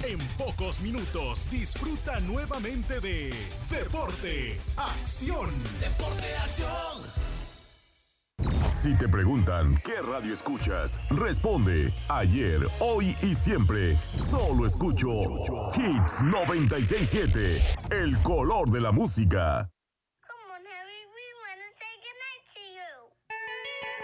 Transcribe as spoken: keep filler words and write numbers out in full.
En pocos minutos disfruta nuevamente de Deporte Acción. Deporte Acción. Si te preguntan qué radio escuchas, responde ayer, hoy y siempre. Solo escucho Hits noventa y seis punto siete, el color de la música.